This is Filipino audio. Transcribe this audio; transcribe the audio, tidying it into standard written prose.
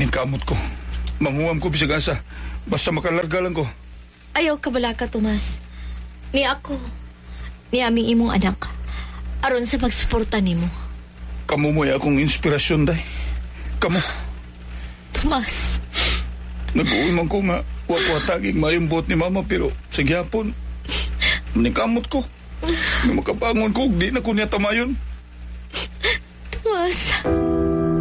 ning kamot ko. Manguam ko bisag asa. Basta makalarga lang ko. Ayaw ka bala ka, Tomas. Ni ako, ni aming imong anak, aron sa pagsuporta nimo. Kamu mo'y akong inspirasyon, day. Kamu. Tomas. Nag-uwi man ko nga, wakwataging malimbot ni mama, pero sa gihapon, manikamot ko. Nung makabangon ko, di na ko niya tamayon. Tomas.